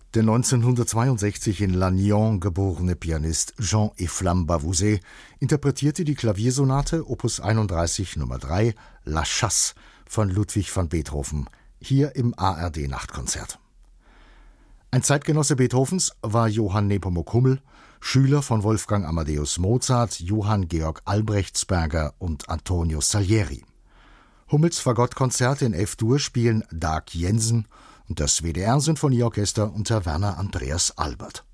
Der 1962 in Lannion geborene Pianist Jean-Efflam Bavouzet interpretierte die Klaviersonate Opus 31 Nummer 3 La Chasse von Ludwig van Beethoven, hier im ARD-Nachtkonzert. Ein Zeitgenosse Beethovens war Johann Nepomuk Hummel, Schüler von Wolfgang Amadeus Mozart, Johann Georg Albrechtsberger und Antonio Salieri. Hummels Fagottkonzerte in F-Dur spielen Dag Jensen und das WDR-Sinfonieorchester unter Werner Andreas Albert.